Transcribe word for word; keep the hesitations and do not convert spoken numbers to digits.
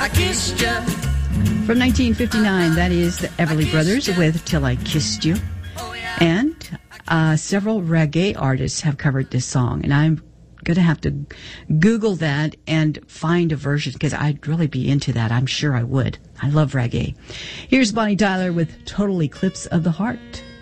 I kissed you. From nineteen fifty-nine, that is the Everly Brothers with Till I Kissed You. And uh, several reggae artists have covered this song. And I'm going to have to Google that and find a version because I'd really be into that. I'm sure I would. I love reggae. Here's Bonnie Tyler with Total Eclipse of the Heart.